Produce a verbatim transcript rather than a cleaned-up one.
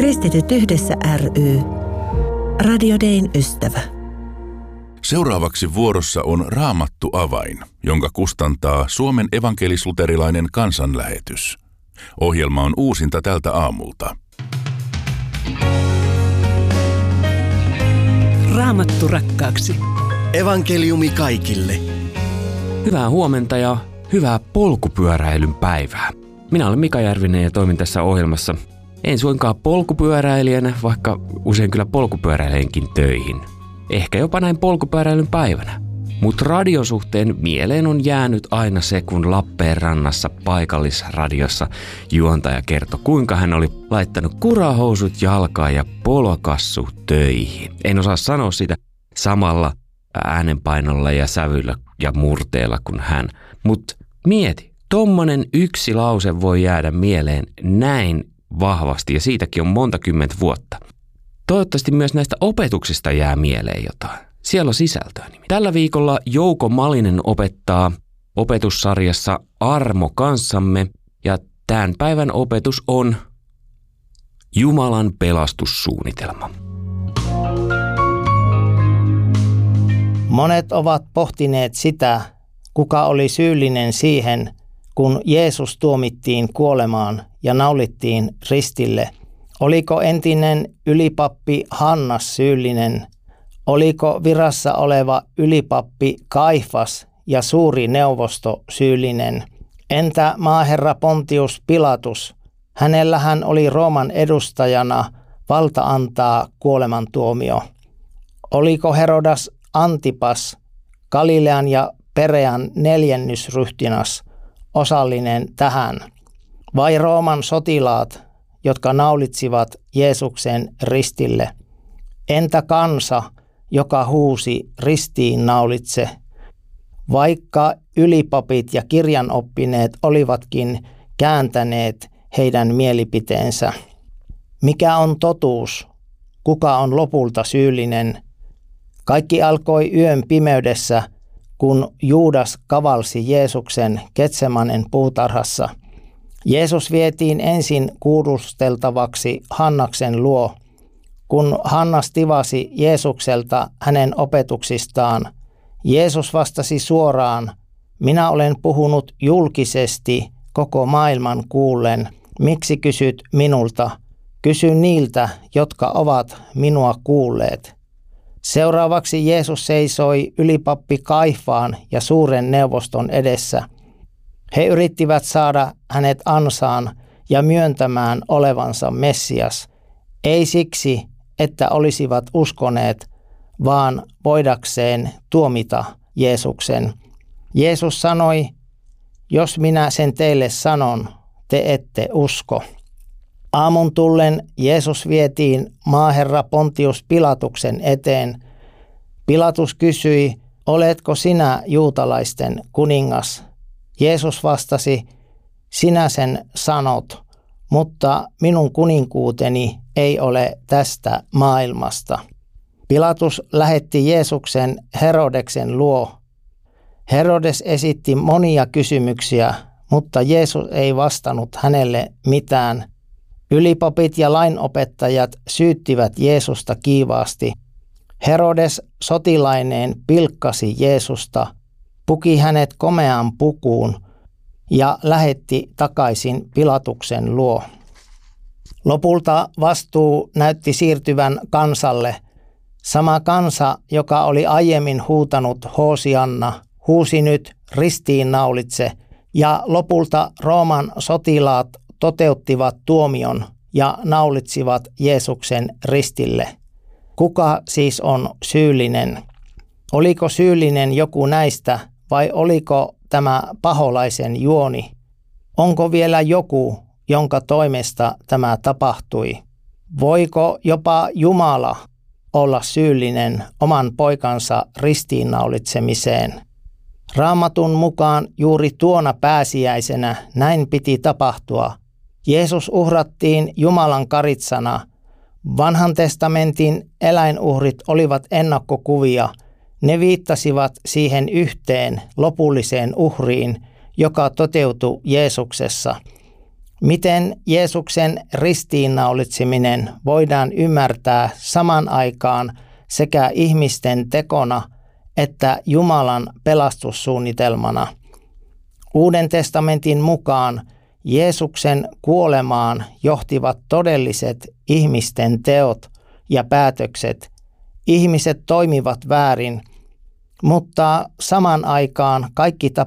Kristityt yhdessä ry. Radio Dayn ystävä. Seuraavaksi vuorossa on Raamattu avain, jonka kustantaa Suomen evankelis-luterilainen kansanlähetys. Ohjelma on uusinta tältä aamulta. Raamattu rakkaaksi. Evankeliumi kaikille. Hyvää huomenta ja hyvää polkupyöräilyn päivää. Minä olen Mika Järvinen ja toimin tässä ohjelmassa. En suinkaan polkupyöräilijänä, vaikka usein kyllä polkupyöräilenkin töihin. Ehkä jopa näin polkupyöräilyn päivänä. Mutta radiosuhteen mieleen on jäänyt aina se, kun Lappeenrannassa paikallisradiossa juontaja kertoi, kuinka hän oli laittanut kurahousut jalkaan ja polokassu töihin. En osaa sanoa sitä samalla äänenpainolla ja sävyllä ja murteella kuin hän. Mutta mieti, tommonen yksi lause voi jäädä mieleen näin vahvasti ja siitäkin on monta kymmentä vuotta. Toivottavasti myös näistä opetuksista jää mieleen jotain. Siellä on sisältöä. Tällä viikolla Jouko Malinen opettaa opetussarjassa Armo kanssamme ja tämän päivän opetus on Jumalan pelastussuunnitelma. Monet ovat pohtineet sitä, kuka oli syyllinen siihen, kun Jeesus tuomittiin kuolemaan ja naulittiin ristille. Oliko entinen ylipappi Hannas syyllinen? Oliko virassa oleva ylipappi Kaifas ja suuri neuvosto syyllinen? Entä maaherra Pontius Pilatus? Hänellähän oli Rooman edustajana valta antaa kuolemantuomio. Oliko Herodas Antipas, Galilean ja Perean neljännysryhtinas, osallinen tähän? Vai Rooman sotilaat, jotka naulitsivat Jeesuksen ristille? Entä kansa, joka huusi ristiin naulitse? Vaikka ylipapit ja kirjanoppineet olivatkin kääntäneet heidän mielipiteensä. Mikä on totuus? Kuka on lopulta syyllinen? Kaikki alkoi yön pimeydessä, kun Juudas kavalsi Jeesuksen Getsemanen puutarhassa. Jeesus vietiin ensin kuulusteltavaksi Hannaksen luo. Kun Hannas tivasi Jeesukselta hänen opetuksistaan, Jeesus vastasi suoraan, minä olen puhunut julkisesti koko maailman kuullen. Miksi kysyt minulta? Kysy niiltä, jotka ovat minua kuulleet. Seuraavaksi Jeesus seisoi ylipappi Kaifaan ja suuren neuvoston edessä. He yrittivät saada hänet ansaan ja myöntämään olevansa Messias. Ei siksi, että olisivat uskoneet, vaan voidakseen tuomita Jeesuksen. Jeesus sanoi, jos minä sen teille sanon, te ette usko. Aamun tullen Jeesus vietiin maaherra Pontius Pilatuksen eteen. Pilatus kysyi, oletko sinä juutalaisten kuningas? Jeesus vastasi, sinä sen sanot, mutta minun kuninkuuteni ei ole tästä maailmasta. Pilatus lähetti Jeesuksen Herodeksen luo. Herodes esitti monia kysymyksiä, mutta Jeesus ei vastannut hänelle mitään. Ylipapit ja lainopettajat syyttivät Jeesusta kiivaasti. Herodes sotilaineen pilkkasi Jeesusta, puki hänet komeaan pukuun ja lähetti takaisin Pilatuksen luo. Lopulta vastuu näytti siirtyvän kansalle. Sama kansa, joka oli aiemmin huutanut Hoosianna, huusi nyt ristiinnaulitse ja lopulta Rooman sotilaat toteuttivat tuomion ja naulitsivat Jeesuksen ristille. Kuka siis on syyllinen? Oliko syyllinen joku näistä vai oliko tämä paholaisen juoni? Onko vielä joku, jonka toimesta tämä tapahtui? Voiko jopa Jumala olla syyllinen oman poikansa ristiinnaulitsemiseen? Raamatun mukaan juuri tuona pääsiäisenä näin piti tapahtua. Jeesus uhrattiin Jumalan karitsana. Vanhan testamentin eläinuhrit olivat ennakkokuvia. Ne viittasivat siihen yhteen lopulliseen uhriin, joka toteutui Jeesuksessa. Miten Jeesuksen ristiinnaulitseminen voidaan ymmärtää saman aikaan sekä ihmisten tekona että Jumalan pelastussuunnitelmana? Uuden testamentin mukaan Jeesuksen kuolemaan johtivat todelliset ihmisten teot ja päätökset. Ihmiset toimivat väärin, mutta saman aikaan kaikki